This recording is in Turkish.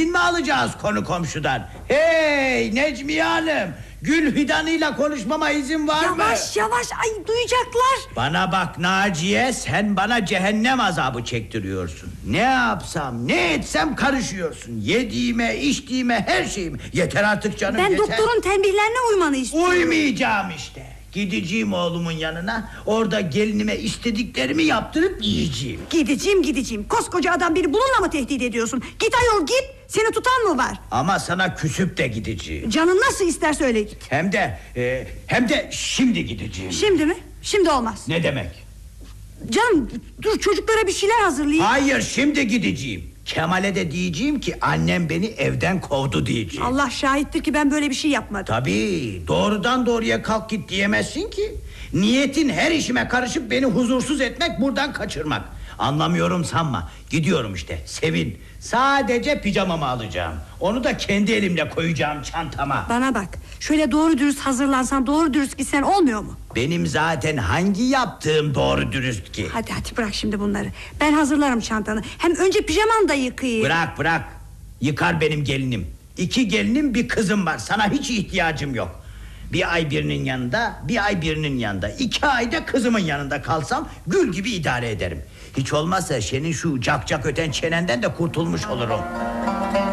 İzin mi alacağız konu komşudan? Hey Necmiye Hanım, Gül Fidan'ıyla konuşmama izin var mı? Yavaş yavaş, ay duyacaklar. Bana bak Naciye, sen bana cehennem azabı çektiriyorsun. Ne yapsam ne etsem karışıyorsun. Yediğime içtiğime her şeyime. Yeter artık canım, Ben yeter. doktorun tembihlerine uymanı istiyorum. Uymayacağım işte. Gideceğim oğlumun yanına. Orada gelinime istediklerimi yaptırıp yiyeceğim. Gideceğim. Koskoca adam beni bununla mı tehdit ediyorsun? Git ayol git. Seni tutan mı var? Ama sana küsüp de gideceğim. Canın nasıl isterse öyle git. Hem de şimdi gideceğim. Şimdi mi? Şimdi olmaz. Ne demek? Canım dur, çocuklara bir şeyler hazırlayayım. Hayır, şimdi gideceğim. Kemal'e de diyeceğim ki annem beni evden kovdu diyeceğim. Allah şahittir ki ben böyle bir şey yapmadım. Tabii, doğrudan doğruya kalk git diyemezsin ki. Niyetin her işime karışıp beni huzursuz etmek, buradan kaçırmak. Anlamıyorum sanma. Gidiyorum işte, sevin. Sadece pijamamı alacağım. Onu da kendi elimle koyacağım çantama. Bana bak, şöyle doğru dürüst hazırlansan, doğru dürüst gitsen olmuyor mu? Benim zaten hangi yaptığım doğru dürüst ki? Hadi bırak şimdi bunları. Ben hazırlarım çantanı. Hem önce pijamanı da yıkayayım. Bırak. Yıkar benim gelinim. 2 gelinim, bir kızım var. Sana hiç ihtiyacım yok. Bir ay birinin yanında, bir ay birinin yanında. 2 ayda kızımın yanında kalsam gül gibi idare ederim. Hiç olmazsa senin şu cak cak öten çenenden de kurtulmuş olurum.